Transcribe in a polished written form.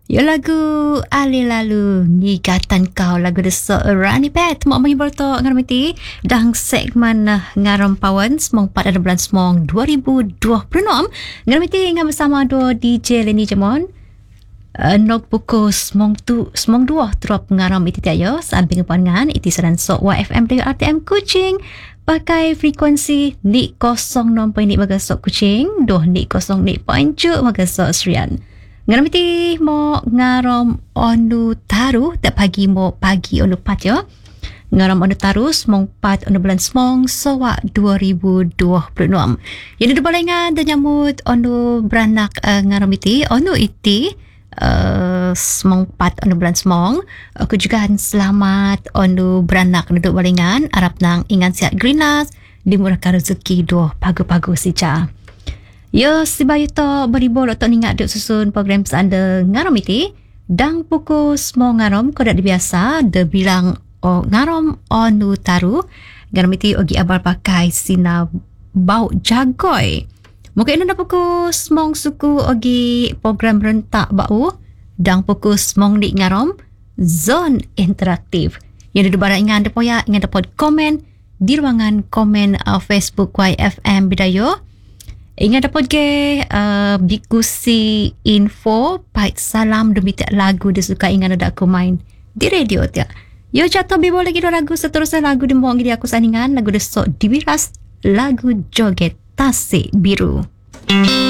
Ya lagu Ali Lalu Ngigatan Kau lagu desok Rani Pet Mak menghibur to ngarmiti dang segmen ngaram pawan semong 4 ada bulan semong 2026 ngarmiti ngam bersama do DJ Leni Jamon nok buku semong 2 trop ngaram iti tiayo samping pangan iti saran sok YFM dari RTM Kuching pakai frekuensi ni 06.0 magasok Kuching doh ni 0.7 magasok Serian. Ngaramiti mo ngarom onu taru tak pagi mo pagi onu patyo ngarom onu taru semong 4 onu bulan semong sowa 2026 yang ada balengan dan nyamut onu beranak ngaramiti onu iti semong 4 onu bulan semong aku juga selamat onu beranak duduk balengan harap nang ingat sihat grinas dimurahkan rezeki doh pagu-pagu sica. Ya, sibayu to beribol atau ningat duk susun program anda ngarom iti dang pukul semua ngarom kau dak biasa de bilang ngarom onu taru ngarom iti ogi abal pakai sina bau jagoy mungkin anda pukul semong suku ogi program rentak bau dang pukul semong di ngarom zone interaktif yang duduk barang ingat depoya ingat dapot komen di ruangan komen Facebook YFM Bidayo. Ingat dapat ke diskusi info baik salam demi tiap lagu dia suka ingat ada aku main di radio tiap. Yo jatuh bibo lagi dua lagu seterusnya lagu di mohon gini aku sandingan lagu desok diwiras lagu joget tasik biru.